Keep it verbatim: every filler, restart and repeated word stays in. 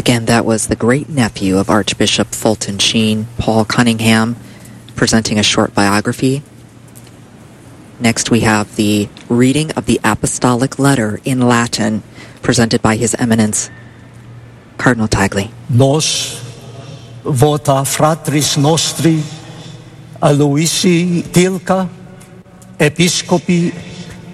Again, that was the great-nephew of Archbishop Fulton Sheen, Paul Cunningham, presenting a short biography. Next, we have the reading of the Apostolic Letter in Latin, presented by His Eminence, Cardinal Tagle. Nos vota fratris nostri Aloisi Tilka, Episcopi